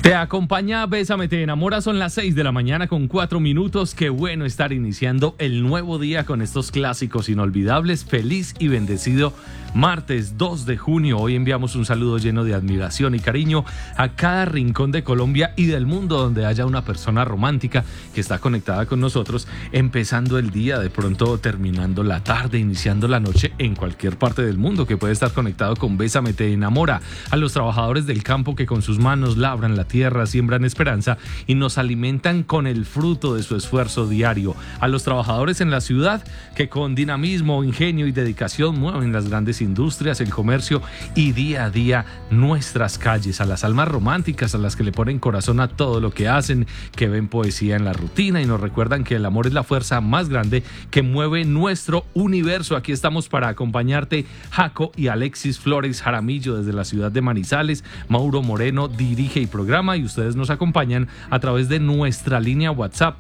Te acompaña Bésame Te Enamora, son las 6 de la mañana con 4 minutos. Qué bueno estar iniciando el nuevo día con estos clásicos inolvidables. Feliz y bendecido martes 2 de junio. Hoy enviamos un saludo lleno de admiración y cariño a cada rincón de Colombia y del mundo donde haya una persona romántica que está conectada con nosotros, empezando el día, de pronto terminando la tarde, iniciando la noche en cualquier parte del mundo que puede estar conectado con Bésame Te Enamora. A los trabajadores del campo que con sus manos labran la tierra, siembran esperanza y nos alimentan con el fruto de su esfuerzo diario. A los trabajadores en la ciudad que con dinamismo, ingenio y dedicación mueven las grandes industrias, el comercio y día a día nuestras calles. A las almas románticas, a las que le ponen corazón a todo lo que hacen, que ven poesía en la rutina y nos recuerdan que el amor es la fuerza más grande que mueve nuestro universo. Aquí estamos para acompañarte, Jaco y Alexis Flores Jaramillo desde la ciudad de Manizales. Mauro Moreno dirige y programa y ustedes nos acompañan a través de nuestra línea WhatsApp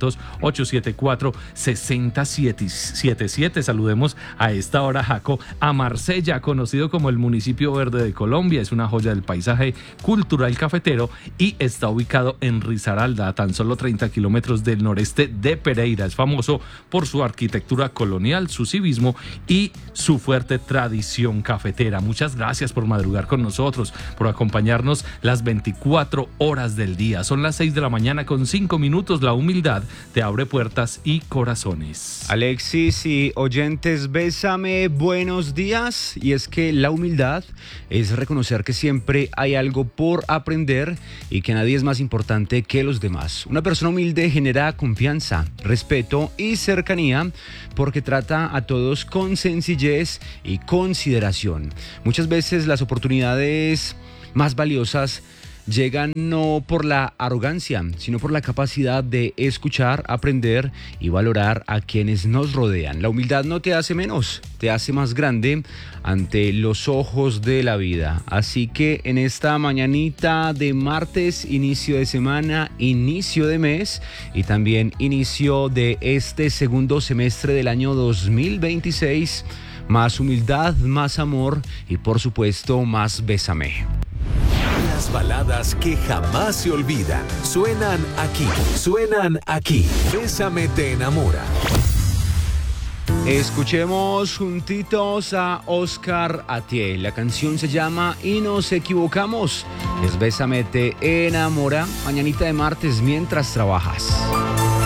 300-874-6077. Saludemos a esta hora, Jaco, a Marsella, conocido como el municipio verde de Colombia. Es una joya del paisaje cultural cafetero y está ubicado en Risaralda, a tan solo 30 kilómetros del noreste de Pereira. Es famoso por su arquitectura colonial, su civismo y su fuerte tradición cafetera. Muchas gracias por madrugar con nosotros, por acompañarnos las 24 horas del día. Son las 6 de la mañana con 5 minutos. La humildad te abre puertas y corazones. Alexis y oyentes, Bésame, buenos días. Y es que la humildad es reconocer que siempre hay algo por aprender y que nadie es más importante que los demás. Una persona humilde genera confianza, respeto y cercanía porque trata a todos con sencillez y consideración. Muchas veces las oportunidades más valiosas llegan no por la arrogancia, sino por la capacidad de escuchar, aprender y valorar a quienes nos rodean. La humildad no te hace menos, te hace más grande ante los ojos de la vida. Así que en esta mañanita de martes, inicio de semana, inicio de mes y también inicio de este segundo semestre del año 2026, más humildad, más amor y por supuesto más bésame. Las baladas que jamás se olvidan suenan aquí. Bésame Te Enamora. Escuchemos juntitos a Oscar Atiel. La canción se llama Y nos equivocamos. Es Bésame Te Enamora. Mañanita de martes mientras trabajas.